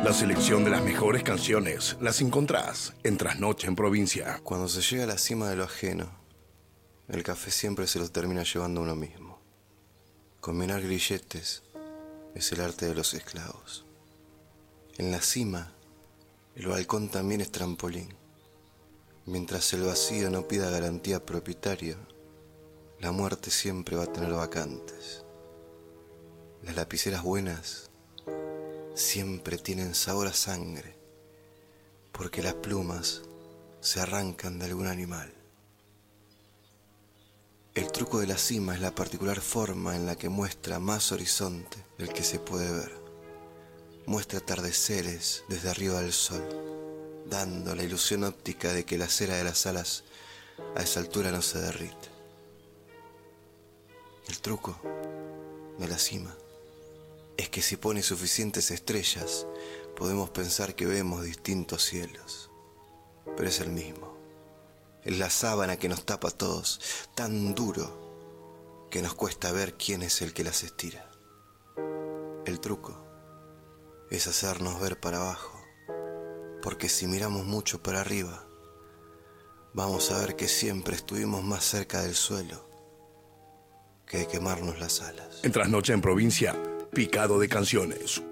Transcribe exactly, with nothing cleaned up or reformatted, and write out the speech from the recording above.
La selección de las mejores canciones las encontrás en Trasnoche en Provincia. Cuando se llega a la cima de lo ajeno, el café siempre se lo termina llevando uno mismo. Combinar grilletes es el arte de los esclavos. En la cima, el balcón también es trampolín. Mientras el vacío no pida garantía propietaria, la muerte siempre va a tener vacantes. Las lapiceras buenas siempre tienen sabor a sangre, porque las plumas se arrancan de algún animal. El truco de la cima es la particular forma en la que muestra más horizonte del que se puede ver. Muestra atardeceres desde arriba del sol, dando la ilusión óptica de que la cera de las alas a esa altura no se derrite. El truco de la cima es que si pone suficientes estrellas, podemos pensar que vemos distintos cielos, pero es el mismo. Es la sábana que nos tapa a todos, tan duro que nos cuesta ver quién es el que las estira. El truco es hacernos ver para abajo, porque si miramos mucho para arriba, vamos a ver que siempre estuvimos más cerca del suelo que de quemarnos las alas. En Trasnoche en Provincia, picado de canciones.